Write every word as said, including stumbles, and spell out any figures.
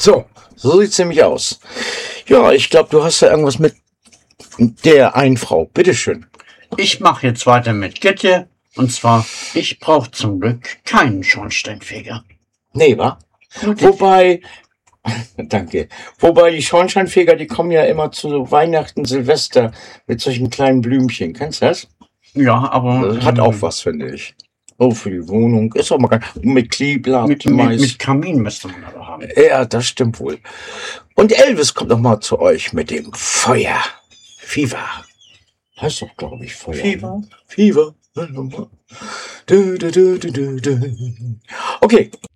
So, so sieht's nämlich aus. Ja, ich glaube, du hast ja irgendwas mit der einen Frau. Bitteschön. Ich mache jetzt weiter mit Getje. Und zwar, ich brauche zum Glück keinen Schornsteinfeger. Nee, wa? Okay. Wobei, danke. Wobei die Schornsteinfeger, die kommen ja immer zu Weihnachten, Silvester mit solchen kleinen Blümchen. Kennst du das? Ja, aber... Das hat ähm, auch was, finde ich. Oh, für die Wohnung. Ist auch mal ganz... Mit Kleeblatt, Mit, mit, Mais. mit Kamin müsste man aber haben. Ja, das stimmt wohl. Und Elvis kommt noch mal zu euch mit dem Feuer. Fever. Heißt doch, glaube ich, Feuer. Fever. Fever. Du, du, du, du, du. Okay.